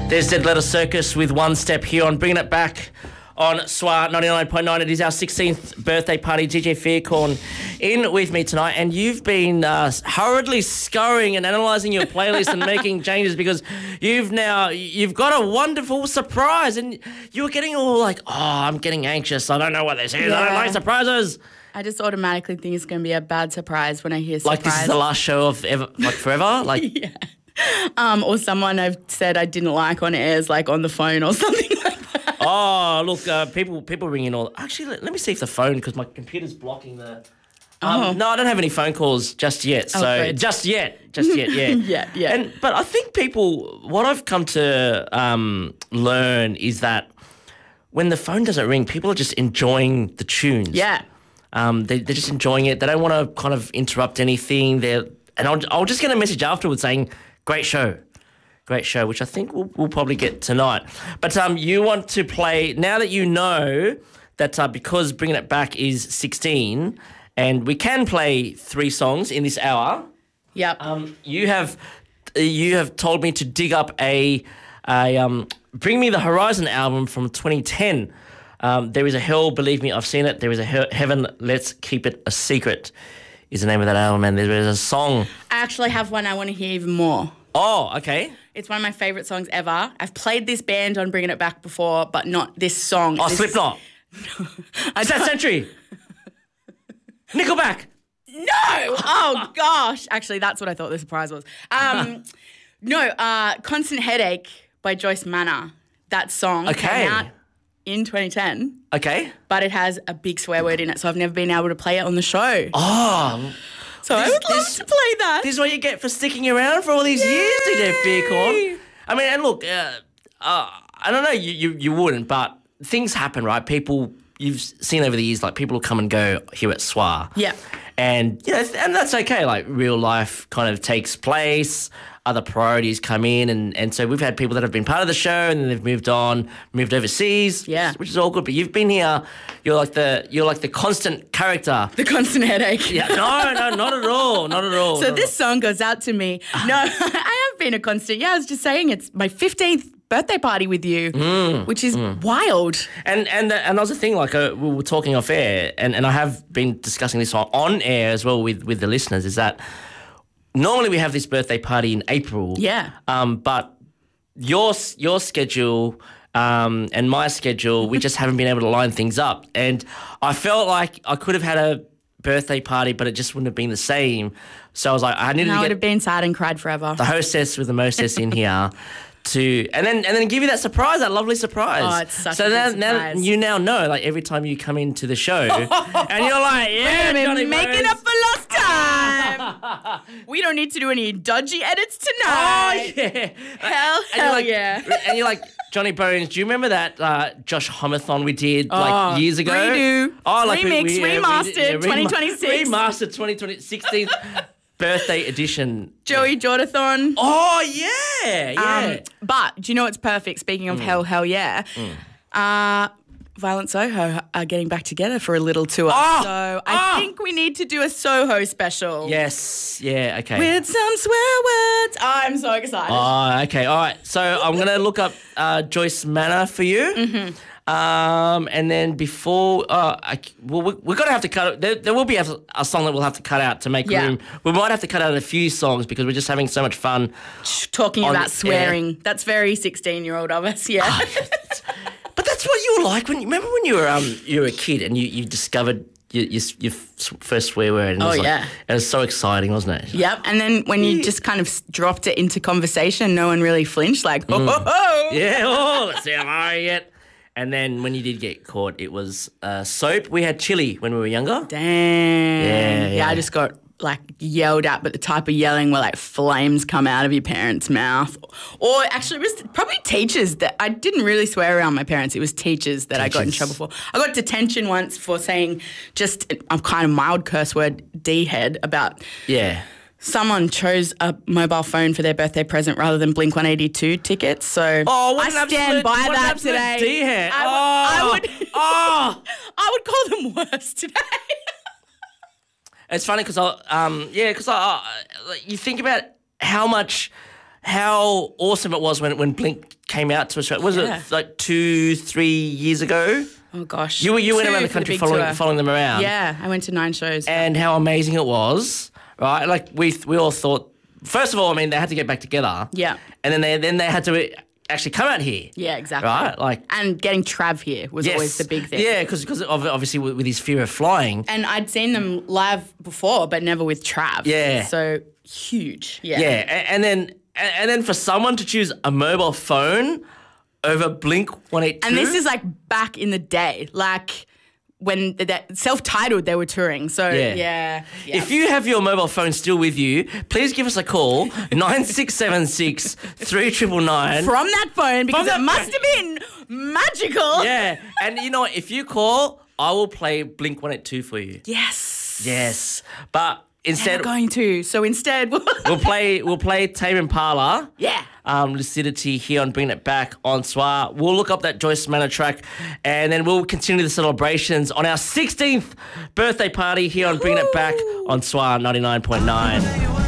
There's Dead Letter Circus with One Step here on Bringing It Back on SWAR 99.9. It is our 16th birthday party. DJ Fearcorn in with me tonight, and you've been hurriedly scurrying and analysing your playlist and making changes because you've got a wonderful surprise, and you were getting all like, oh, I'm getting anxious. I don't know what this is. I don't like surprises. I just automatically think it's going to be a bad surprise when I hear surprise. Like this is the last show of ever, like forever? Like yeah. Or someone I've said I didn't like on air is like on the phone or something like that. Oh, look, people ring in all... Actually, let me see if the phone, because my computer's blocking the... No, I don't have any phone calls just yet. So good. just yet, yeah. yeah. But I think people... What I've come to learn is that when the phone doesn't ring, people are just enjoying the tunes. Yeah. They're just enjoying it. They don't want to kind of interrupt anything. I'll just get a message afterwards saying, great show, which I think we'll probably get tonight. But you want to play, now that you know that because Bringing It Back is 16 and we can play 3 songs in this hour. Yep. You have told me to dig up a Bring Me the Horizon album from 2010. There is a Hell, Believe Me, I've seen it. There is a Heaven, Let's Keep It a Secret is the name of that album, and there is a song. I actually have one I want to hear even more. Oh, okay. It's one of my favourite songs ever. I've played this band on Bringing It Back before, but not this song. Oh, Slipknot. Sad Century. Nickelback. No! Oh, gosh. Actually, that's what I thought the surprise was. Constant Headache by Joyce Manor. That song came out in 2010. Okay. But it has a big swear word in it, so I've never been able to play it on the show. Oh. So I would love to play that. This is what you get for sticking around for all these years, DJ Fearcorn. I mean, and look, I don't know, you wouldn't, but things happen, right? People, you've seen over the years, like people will come and go here at SWAR. Yeah. And, you know, and that's okay. Like real life kind of takes place. Other priorities come in, and so we've had people that have been part of the show and then they've moved overseas, which is all good. But you've been here. You're like the constant character, the constant headache. Yeah, no, not at all. So this song goes out to me. No, I have been a constant. Yeah, I was just saying it's my 15th birthday party with you, which is wild. And that was the thing. Like we were talking off air, and I have been discussing this on air as well with the listeners. Is that normally we have this birthday party in April. Yeah. But your schedule and my schedule, we just haven't been able to line things up. And I felt like I could have had a birthday party, but it just wouldn't have been the same. So I was like, I needed to get... I would have been sad and cried forever. The hostess with the mostess in here. And then give you that surprise, that lovely surprise. Oh, it's such a good surprise. Now you know, like every time you come into the show, and you're like, yeah, Johnny making up for lost time. We don't need to do any dodgy edits tonight. Oh yeah, hell yeah. And you're like, Johnny Bones, do you remember that Josh Homathon we did like years ago? Redo. Oh, like remix, remastered, 2026. Remastered 2016. Birthday edition. Joey Jordathon. Oh, yeah. But do you know what's perfect? Speaking of hell yeah. Violent Soho are getting back together for a little tour. So I think we need to do a Soho special. Yes. Yeah, okay. With some swear words. I'm so excited. Oh, okay. All right. So I'm going to look up Joyce Manor for you. Mm-hmm. And then before, we're going to have to cut it. There will be a song that we'll have to cut out to make room. We might have to cut out a few songs because we're just having so much fun. Talking about swearing. That's very 16-year-old of us, yeah. But that's what you were like remember when you were a kid and you discovered your first swear word. And it was so exciting, wasn't it? Yep. And then when you just kind of dropped it into conversation, no one really flinched, like, ho. Yeah, let's see, am I yet? And then when you did get caught, it was soap. We had chili when we were younger. Damn. Yeah, I just got like yelled at, but the type of yelling where like flames come out of your parents' mouth. Or actually it was probably teachers that I didn't really swear around my parents. It was teachers that I got in trouble for. I got detention once for saying just a kind of mild curse word, D-head, about... Yeah. Someone chose a mobile phone for their birthday present rather than Blink-182 tickets, so I stand by that today. D-head. I would call them worse today. It's funny because you think about how awesome it was when Blink came out to Australia. Was it like 2-3 years ago? Oh gosh, you went around the country following them around. Yeah, I went to 9 shows. And how amazing it was, right? Like we all thought. First of all, I mean, they had to get back together. Yeah. And then they had to actually come out here. Yeah, exactly. Right? Like, and getting Trav here was always the big thing. Yeah, because obviously with his fear of flying. And I'd seen them live before, but never with Trav. Yeah. So huge. Yeah. Yeah, and then for someone to choose a mobile phone over Blink-182. And this is like back in the day, like when that self-titled they were touring. So yeah. If you have your mobile phone still with you, please give us a call 9676 3999 from that phone, because it must have been magical. Yeah, and you know what? If you call, I will play Blink-182 for you. Yes. But instead, we're going to. So instead, we'll play Tame Impala. Yeah. Lucidity here on Bringing It Back on SWA. We'll look up that Joyce Manor track, and then we'll continue the celebrations on our 16th birthday party here on Bringing It Back on SWA 99.9.